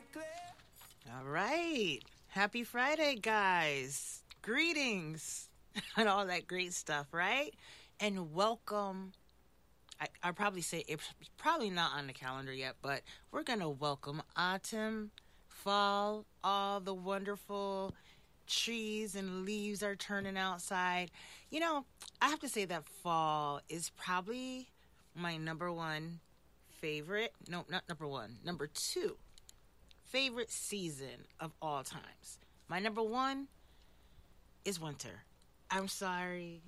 All right. Happy Friday, guys. Greetings and all that great stuff, right? And welcome. I'll probably say it's probably not on the calendar yet, but we're going to welcome autumn, fall, all the wonderful trees and leaves are turning outside. You know, I have to say that fall is probably my number one favorite. No, not number one. Number two favorite season of all times. My number one is winter. I'm sorry.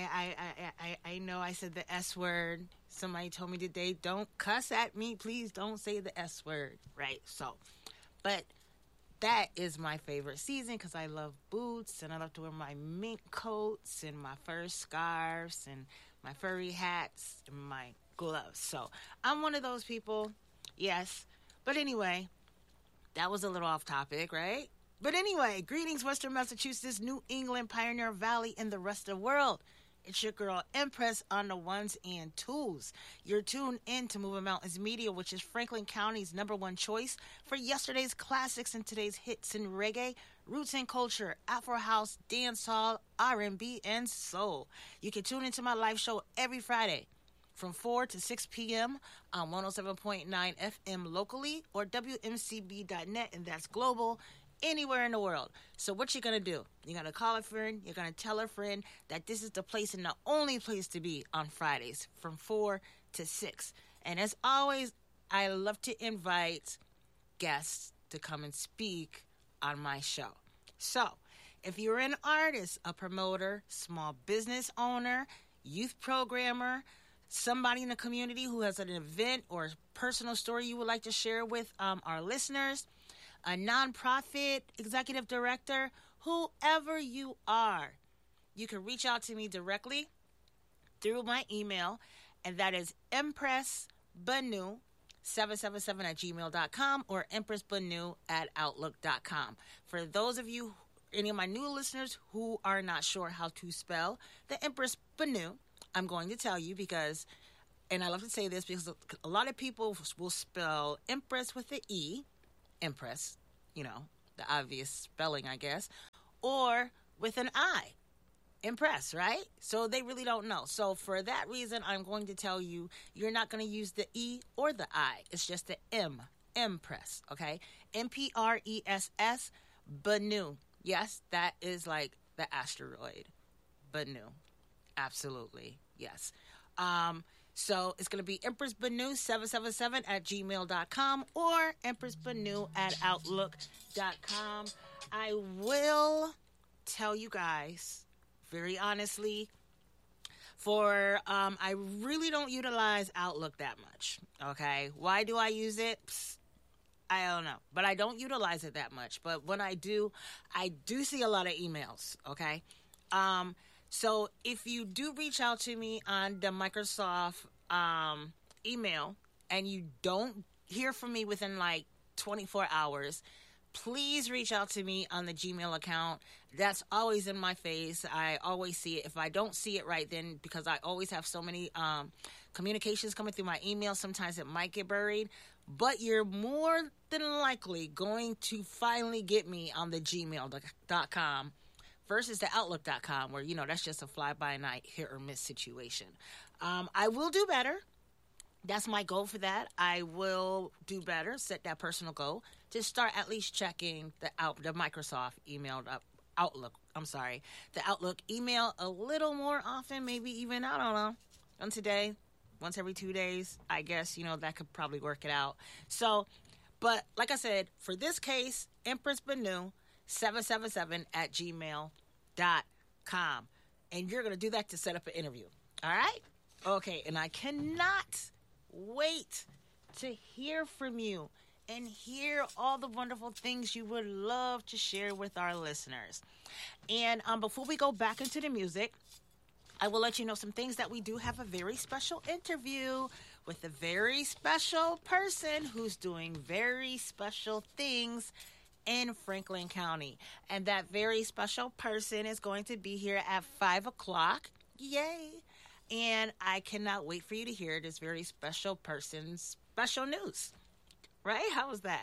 I know I said the S word. Somebody told me today, don't cuss at me. Please don't say the S word. Right? So, but that is my favorite season because I love boots and I love to wear my mink coats and my fur scarves and my furry hats and my gloves. So I'm one of those people. Yes. But anyway, that was a little off topic, right? But anyway, greetings, Western Massachusetts, New England, Pioneer Valley, and the rest of the world. It's your girl, Empress, on the ones and twos. You're tuned in to Moving Mountains Media, which is Franklin County's number one choice for yesterday's classics and today's hits in reggae, roots and culture, Afro house, dancehall, R&B, and soul. You can tune into my live show every Friday from 4 to 6 p.m. on 107.9 FM locally or WMCB.net, and that's global, anywhere in the world. So what you're going to do, you're going to call a friend, you're going to tell a friend that this is the place and the only place to be on Fridays from 4 to 6. And as always, I love to invite guests to come and speak on my show. So if you're an artist, a promoter, small business owner, youth programmer, somebody in the community who has an event or a personal story you would like to share with our listeners, a nonprofit executive director, whoever you are, you can reach out to me directly through my email, and that is empressbanu777@gmail.com or empressbanu@outlook.com. For those of you, any of my new listeners who are not sure how to spell the Empress Banu, I'm going to tell you because, and I love to say this because a lot of people will spell Empress with the E, Empress, you know, the obvious spelling, I guess, or with an I, Impress, right? So they really don't know. So for that reason, I'm going to tell you, you're not going to use the E or the I. It's just the M, Empress, okay? Mpress, Banu. Yes, that is like the asteroid, Banu. Absolutely, yes. So it's going to be empressbanu777@gmail.com or empressbanu@outlook.com. I will tell you guys, very honestly, I really don't utilize Outlook that much, okay? Why do I use it? I don't know, but I don't utilize it that much. But when I do see a lot of emails, okay? So if you do reach out to me on the Microsoft email and you don't hear from me within like 24 hours, please reach out to me on the Gmail account. That's always in my face. I always see it. If I don't see it right then, because I always have so many communications coming through my email, sometimes it might get buried. But you're more than likely going to finally get me on the gmail.com versus the outlook.com where, you know, that's just a fly-by-night hit-or-miss situation. I will do better. That's my goal for that. I will do better, set that personal goal to start at least checking the Microsoft email Outlook. The Outlook email a little more often, maybe even, I don't know, on today, once every 2 days. I guess, you know, that could probably work it out. So, but like I said, for this case, Empress Banu 777@gmail.com. And you're going to do that to set up an interview. All right? Okay. And I cannot wait to hear from you and hear all the wonderful things you would love to share with our listeners. And before we go back into the music, I will let you know some things that we do have a very special interview with a very special person who's doing very special things in Franklin County. And that very special person is going to be here at 5 o'clock. Yay! And I cannot wait for you to hear this very special person's special news. Right? How was that?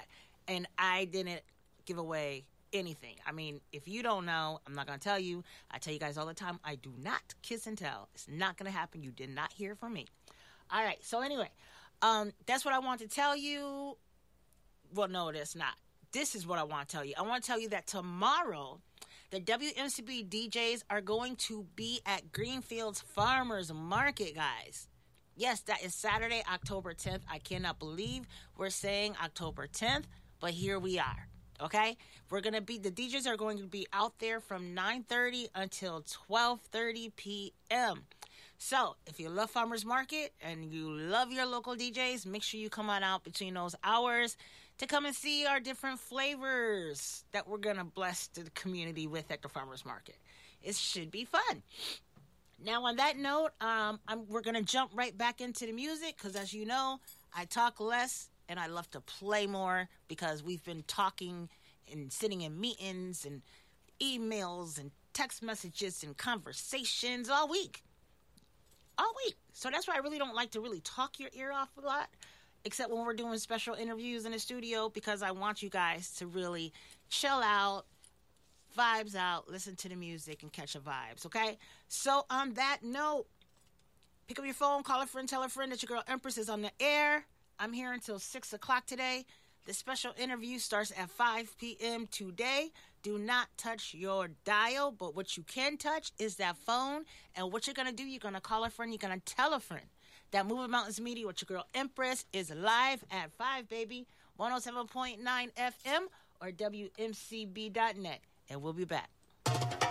And I didn't give away anything. I mean, if you don't know, I'm not going to tell you. I tell you guys all the time, I do not kiss and tell. It's not going to happen. You did not hear from me. All right. So anyway, that's what I want to tell you. Well, no, that's not. This is what I want to tell you. I want to tell you that tomorrow, the WMCB DJs are going to be at Greenfields Farmers Market, guys. Yes, that is Saturday, October 10th. I cannot believe we're saying October 10th, but here we are. Okay? The DJs are going to be out there from 9:30 until 12:30 p.m. So, if you love Farmers Market and you love your local DJs, make sure you come on out between those hours to come and see our different flavors that we're going to bless the community with at the Farmers Market. It should be fun. Now, on that note, we're going to jump right back into the music because, as you know, I talk less and I love to play more because we've been talking and sitting in meetings and emails and text messages and conversations all week. So that's why I really don't like to really talk your ear off a lot, except when we're doing special interviews in the studio, because I want you guys to really chill out, vibes out, listen to the music, and catch the vibes, okay? So on that note, pick up your phone, call a friend, tell a friend that your girl Empress is on the air. I'm here until 6 o'clock today. The special interview starts at 5 p.m. today. Do not touch your dial, but what you can touch is that phone. And what you're going to do, you're going to call a friend, you're going to tell a friend that Moving Mountains Media with your girl Empress is live at 5, baby, 107.9 FM or WMCB.net. And we'll be back.